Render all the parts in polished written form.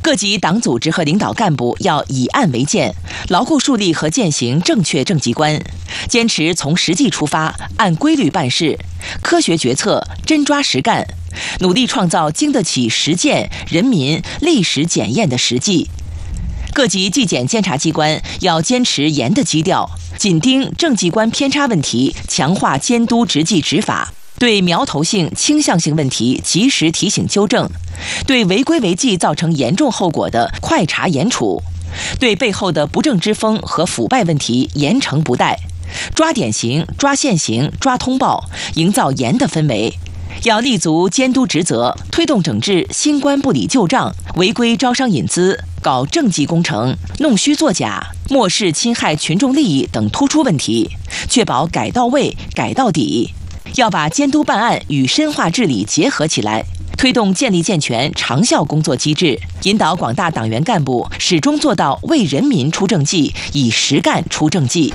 各级党组织和领导干部要以案为鉴，牢固树立和践行正确政绩观，坚持从实际出发，按规律办事，科学决策，真抓实干，努力创造经得起实践、人民、历史检验的实际。各级纪检监察机关要坚持严的基调，紧盯政绩观偏差问题，强化监督执纪执法。对苗头性、倾向性问题及时提醒纠正，对违规违纪造成严重后果的快查严处，对背后的不正之风和腐败问题严惩不贷，抓典型、抓现行、抓通报，营造严的氛围。要立足监督职责，推动整治新官不理旧账、违规招商引资、搞政绩工程、弄虚作假、漠视侵害群众利益等突出问题，确保改到位、改到底。要把监督办案与深化治理结合起来，推动建立健全长效工作机制，引导广大党员干部始终做到为人民出政绩，以实干出政绩。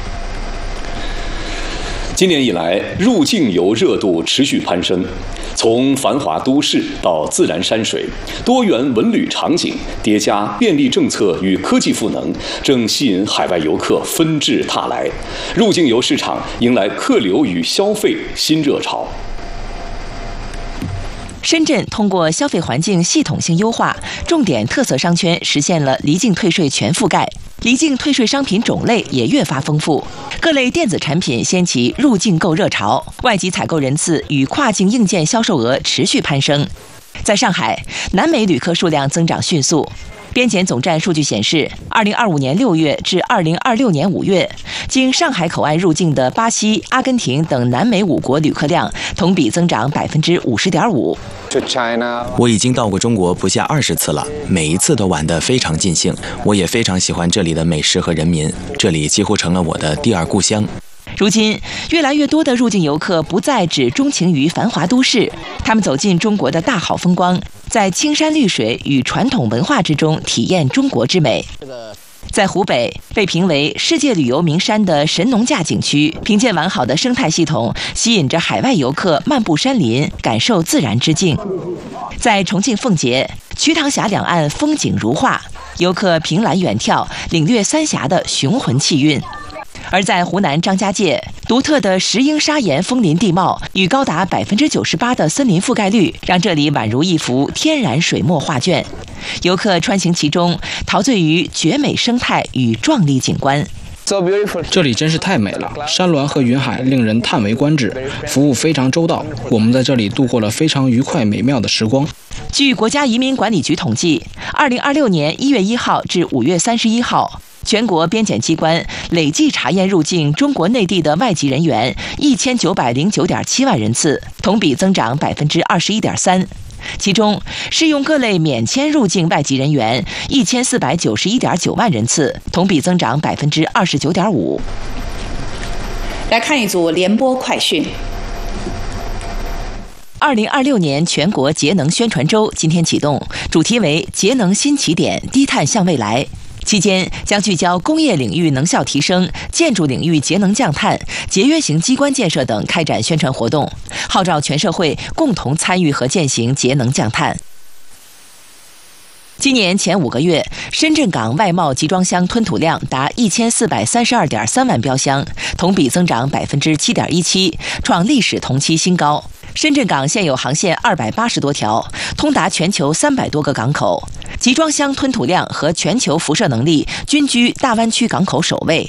今年以来，入境游热度持续攀升，从繁华都市到自然山水，多元文旅场景叠加便利政策与科技赋能，正吸引海外游客纷至沓来，入境游市场迎来客流与消费新热潮。 深圳通过消费环境系统性优化，重点特色商圈实现了离境退税全覆盖，离境退税商品种类也越发丰富，各类电子产品掀起入境购热潮，外籍采购人次与跨境硬件销售额持续攀升。在上海，南美旅客数量增长迅速。边检总站数据显示，2025年6月至2026年5月，经上海口岸入境的巴西、阿根廷等南美5国旅客量同比增长50.5%。 我已经到过中国不下20次了，每一次都玩得非常尽兴。我也非常喜欢这里的美食和人民，这里几乎成了我的第二故乡。 如今，越来越多的入境游客不再只钟情于繁华都市，他们走进中国的大好风光，在青山绿水与传统文化之中体验中国之美。在湖北，被评为世界旅游名山的神农架景区，凭借完好的生态系统，吸引着海外游客漫步山林，感受自然之境。在重庆奉节，瞿塘峡两岸风景如画，游客凭栏远眺，领略三峡的雄浑气韵。而在湖南张家界，独特的石英砂岩枫林地貌与高达98%的森林覆盖率，让这里宛如一幅天然水墨画卷。游客穿行其中，陶醉于绝美生态与壮丽景观。 这里真是太美了，山峦和云海令人叹为观止，服务非常周到，我们在这里度过了非常愉快美妙的时光。 据国家移民管理局统计，2026年1月1号至5月31号。全国边检机关累计查验入境中国内地的外籍人员1909.7万人次，同比增长21.3%。其中，适用各类免签入境外籍人员1491.9万人次，同比增长29.5%。 来看一组联播快讯。 2026年全国节能宣传周今天启动，主题为节能新起点，低碳向未来。期间将聚焦工业领域能效提升、建筑领域节能降碳、节约型机关建设等开展宣传活动，号召全社会共同参与和践行节能降碳。今年前5个月，深圳港外贸集装箱吞吐量达1432.3万标箱，同比增长7.17%，创历史同期新高。深圳港现有航线280多条，通达全球300多个港口，集装箱吞吐量和全球辐射能力均居大湾区港口首位。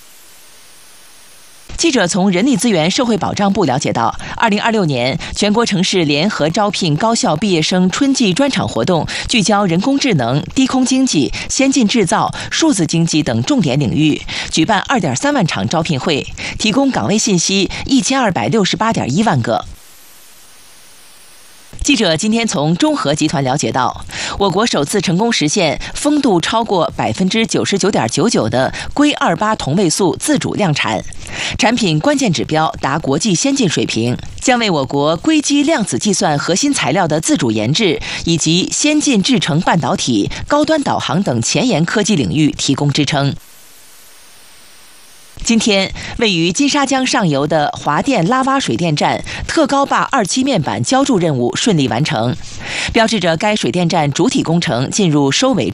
记者从人力资源社会保障部了解到，2026年全国城市联合招聘高校毕业生春季专场活动，聚焦人工智能、低空经济、先进制造、数字经济等重点领域，举办2.3万场招聘会，提供岗位信息1268.1万个。记者今天从中核集团了解到，我国首次成功实现风度超过99.99%的硅28同位素自主量产，产品关键指标达国际先进水平，将为我国硅基量子计算核心材料的自主研制以及先进制程半导体、高端导航等前沿科技领域提供支撑。今天，位于金沙江上游的华电拉洼水电站特高坝2期面板浇筑任务顺利完成，标志着该水电站主体工程进入收尾。